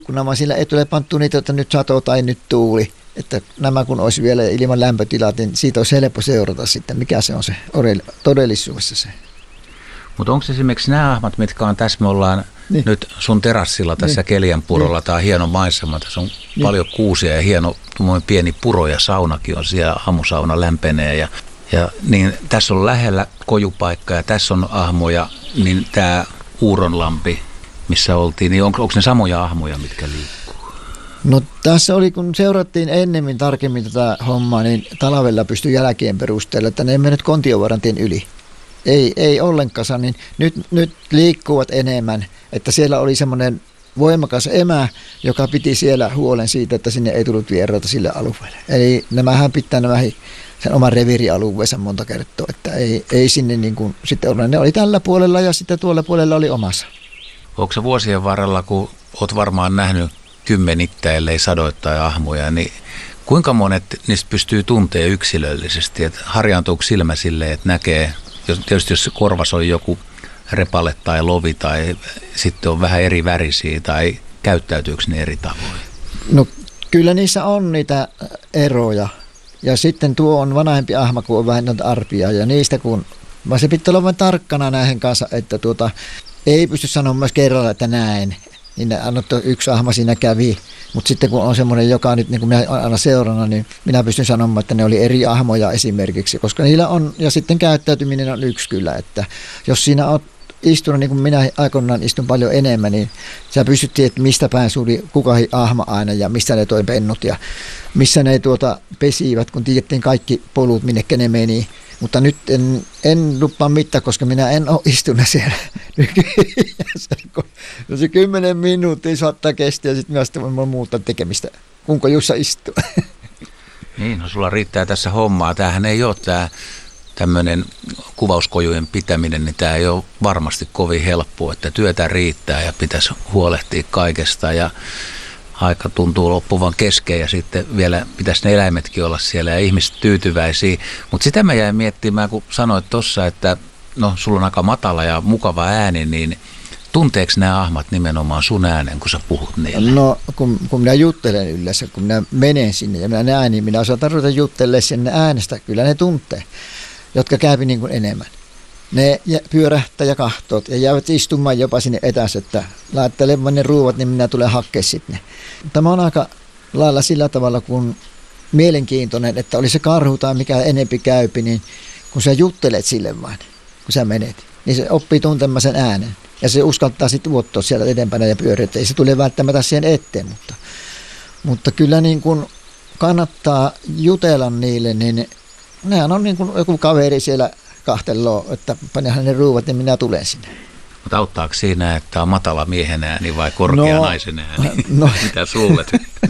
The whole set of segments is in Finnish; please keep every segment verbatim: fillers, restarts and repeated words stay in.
kun nämä sillä etulepanttu niitä, että nyt sato tai nyt tuuli, että nämä kun olisi vielä ilman lämpötilat, niin siitä olisi helppo seurata sitten, mikä se on se todellisuudessa se. Mutta onko esimerkiksi nämä ahmat, mitkä on tässä, me ollaan niin. nyt sun terassilla tässä niin. Kelianpurolla, niin. Tämä on hieno maisema, tässä on niin. paljon kuusia ja hieno pieni puro ja saunakin on siellä, aamusauna lämpenee ja, ja niin tässä on lähellä kojupaikka ja tässä on ahmoja, niin tämä Uuronlampi, missä oltiin, niin onko, onko ne samoja ahmoja, mitkä liikkuu? No tässä oli, kun seurattiin ennemmin tarkemmin tätä hommaa, niin talvella pystyi jälkien perusteella, että ne ei mennyt Kontiovaarantien yli. Ei, ei ollenkaan, niin nyt, nyt liikkuvat enemmän, että siellä oli semmoinen voimakas emä, joka piti siellä huolen siitä, että sinne ei tullut vieraita sille alueelle. Eli nämähän pitää nämä sen oman reviirialueensa monta kertaa, että ei, ei sinne niin kuin sitten ole. Ne oli tällä puolella ja sitten tuolla puolella oli omassa. Onko se vuosien varrella, kun olet varmaan nähnyt kymmenittäin, ellei sadoittain ahmoja, niin kuinka monet niistä pystyy tuntemaan yksilöllisesti? Että harjaantuuko silmä silleen, että näkee, jos, tietysti jos korvas on joku repale tai lovi tai sitten on vähän eri värisiä tai käyttäytyykö ne eri tavoin? No kyllä niissä on niitä eroja. Ja sitten tuo on vanhempi ahma, kun on vähän noita arpia ja niistä kun, vaan se pitää olla vain tarkkana näihin kanssa, että tuota, ei pysty sanomaan myös kerralla, että näin. Niin ne annettu yksi ahma siinä kävi, mutta sitten kun on semmoinen, joka nyt niin kuin minä aina seurana, niin minä pystyn sanomaan, että ne oli eri ahmoja esimerkiksi, koska niillä on, ja sitten käyttäytyminen on yksi kyllä, että jos siinä on istunut, niin kuin minä aikoinaan istun paljon enemmän, niin sä pystyt tietämään, että mistä päin suli kukakin ahma aina ja missä ne toi pennut ja missä ne tuota pesivät, kun tiedettiin kaikki polut, minnekä ne meni. Mutta nyt en, en lupaa mitään, koska minä en ole istunut siellä no se kymmenen minuuttia saattaa kestää ja sitten minä sitten voin muuta tekemistä, kunko Jussa istuu. Niin, no sulla riittää tässä hommaa. Tämähän ei ole tämä tämmöinen kuvauskojujen pitäminen, niin tämä ei ole varmasti kovin helppoa, että työtä riittää ja pitäisi huolehtia kaikesta ja aika tuntuu loppuvan kesken ja sitten vielä pitäisi ne eläimetkin olla siellä ja ihmiset tyytyväisiä. Mutta sitä mä jäin miettimään, kun sanoit tuossa, että no sulla on aika matala ja mukava ääni, niin tunteeko nämä ahmat nimenomaan sun äänen, kun sä puhut niille? No kun, kun minä juttelen yleensä, kun minä menen sinne ja minä näen, niin minä osaan tarvita juttelemaan sinne äänestä. Kyllä ne tuntee, jotka käypi niin kuin enemmän. Ne pyörähtää ja kahtoot ja jäävät istumaan jopa sinne etäs, että laittelemaan ne ruuvat, niin minä tulen hakemaan sitten. Tämä on aika lailla sillä tavalla kuin mielenkiintoinen, että oli se karhu tai mikä enempi käypi, niin kun sä juttelet sille vain, kun sä menet, niin se oppii tuntemaan sen äänen. Ja se uskaltaa sitten uottaa siellä eteenpäin ja pyöriä, ei se tule välttämättä siihen eteen, mutta, mutta kyllä niin kuin kannattaa jutella niille, niin nehän on niin kuin joku kaveri siellä kahteloo, että panehan ne ruuvat, niin minä tulen sinne. Mutta auttaako siinä, että on matala miehen ääni vai korkea no, naisen ääni? No, mitä suulet?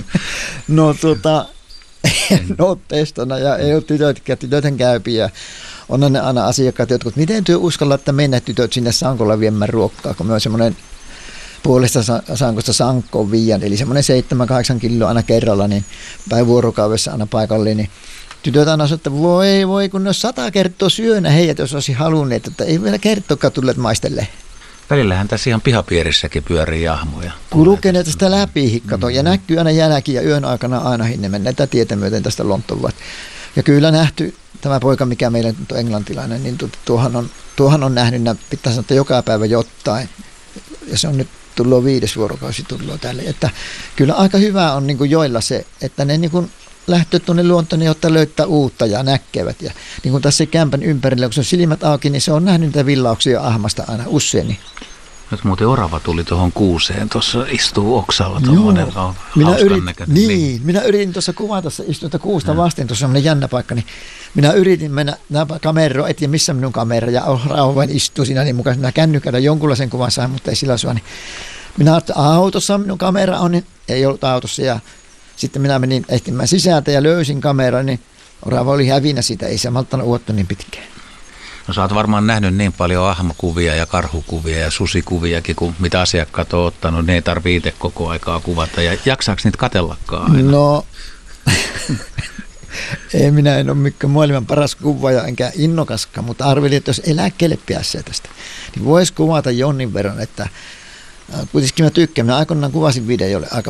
no tota, en ole testona ja ei ole tytötkään, tytöthän käypiä. On ne aina asiakkaat, jotkut, miten työ uskalla, että mennä tytöt sinne sankolla viemään ruokkaa, kun me on semmoinen puolesta sankosta sankkoon viian, eli semmoinen seitsemän kahdeksan kiloa aina kerralla, niin päin vuorokaudessa aina paikalle, niin tytöt aina sanoo, että voi voi, kun ne on sata kertaa syönä heidät, jos olisi halunneet, että ei vielä kertoakaan tulleet maistelle. Välillähän tässä ihan pihapiirissäkin pyörii ahmoja. Kulkee ne tästä läpi, kato, mm. ja näkyy aina jälki ja yön aikana aina hinne mennään tätä tietä myöten tästä Lonttoon. Ja kyllä nähty tämä poika, mikä meillä on englantilainen, niin tuohan on, tuohan on nähnyt, pitää sanoa, että joka päivä jotain. Ja se on nyt tullut viides vuorokausi tullut tälle. Että kyllä aika hyvä on niin kuin joilla se, että ne niin kuin lähtee tuonne luontoon, jotta löytää uutta ja näkevät. Ja niin kuin tässä kämpän ympärillä, kun se on silmät auki, niin se on nähnyt niitä villauksia ahmasta aina usein. Nyt muuten orava tuli tuohon kuuseen, tuossa istuu oksalla tuommoinen minä yrit, niin, niin, minä yritin tuossa kuvata, tuossa istuin kuusta vasten, tuossa on semmoinen jännä paikka, niin minä yritin mennä kameroon, et tiedä missä minun kamera, ja rauhan istuu siinä, niin mukaan minä kännykällä jonkunlaisen kuvan sain, mutta ei sillä sua, niin minä ajattelin, että autossa minun kamera on, niin ei ollut autossa, ja sitten minä menin ehtimään sisältä ja löysin kameran, niin orava oli hävinä siitä, ei se malttanut uottua niin pitkään. No sä oot varmaan nähnyt niin paljon ahmakuvia ja karhukuvia ja susikuviakin, kuin mitä asiakkaat on ottanut, ne ei tarvitse itse koko aikaa kuvata. Ja jaksaako niitä katsellakaan aina? No, ei minä en ole mikään maailman paras kuvaaja enkä innokaskaan, mutta arvelin, että jos eläkkeelle pääsee tästä, niin voisi kuvata jonnin verran, että Kuitenkin mä tykkään. Mä aikoinaan kuvasin videolle aika